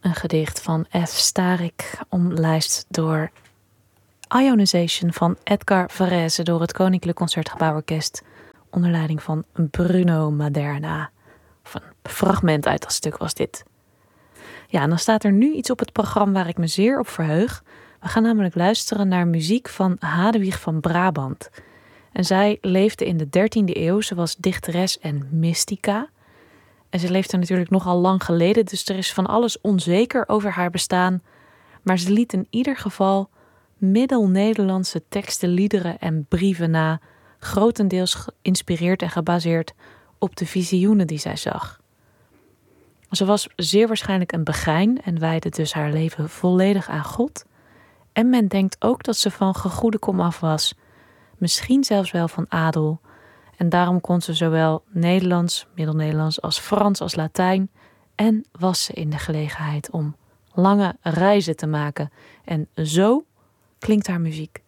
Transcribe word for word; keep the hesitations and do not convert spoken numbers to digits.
een gedicht van F. Starik, omlijst door Ionization van Edgar Varese door het Koninklijk Concertgebouworkest onder leiding van Bruno Maderna. Of een fragment uit dat stuk was dit. Ja, en dan staat er nu iets op het programma waar ik me zeer op verheug. We gaan namelijk luisteren naar muziek van Hadewig van Brabant. En zij leefde in de dertiende eeuw. Ze was dichteres en mystica. En ze leefde natuurlijk nogal lang geleden, dus er is van alles onzeker over haar bestaan. Maar ze liet in ieder geval Middel-Nederlandse teksten, liederen en brieven na, grotendeels geïnspireerd en gebaseerd op de visioenen die zij zag. Ze was zeer waarschijnlijk een begein en wijdde dus haar leven volledig aan God. En men denkt ook dat ze van gegoede komaf was, misschien zelfs wel van adel. En daarom kon ze zowel Nederlands, Middel-Nederlands als Frans als Latijn en was ze in de gelegenheid om lange reizen te maken. En zo klinkt haar muziek.